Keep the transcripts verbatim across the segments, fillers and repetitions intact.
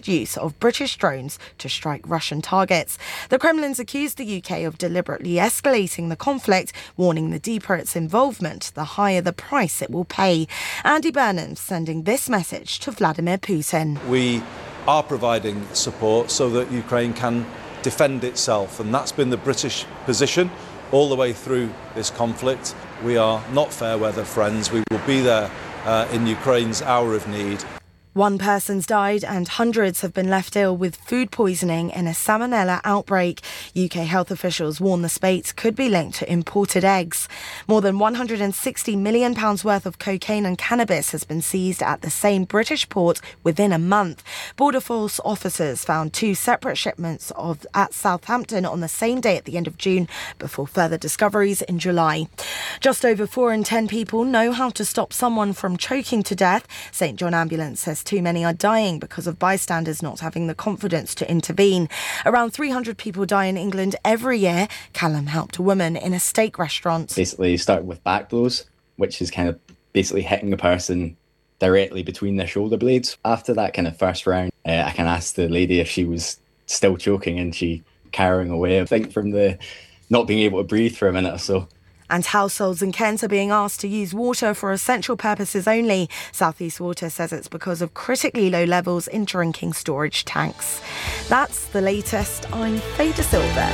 repeated use of British drones to strike Russian targets. The Kremlin's accused the U K of deliberately escalating the conflict, warning the deeper its involvement, the higher the price it will pay. Andy Burnham sending this message to Vladimir Putin. We are providing support so that Ukraine can defend itself, and that's been the British position all the way through this conflict. We are not fair weather friends. We will be there uh, in Ukraine's hour of need. One person's died and hundreds have been left ill with food poisoning in a salmonella outbreak. U K health officials warn the spate could be linked to imported eggs. More than one hundred sixty million pounds worth of cocaine and cannabis has been seized at the same British port within a month. Border Force officers found two separate shipments of at Southampton on the same day at the end of June before further discoveries in July. Just over four in ten people know how to stop someone from choking to death. St John Ambulance says too many are dying because of bystanders not having the confidence to intervene. Around three hundred people die in England every year. Callum helped a woman in a steak restaurant. Basically started with back blows, which is kind of basically hitting the person directly between their shoulder blades. After that kind of first round, uh, I can ask the lady if she was still choking, and she carrying away, I think, from the not being able to breathe for a minute or so. And households in Kent are being asked to use water for essential purposes only. South East Water says it's because of critically low levels in drinking storage tanks. That's the latest. I'm Faye De Silva.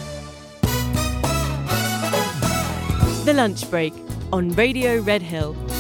The Lunch Break on Radio Red Hill.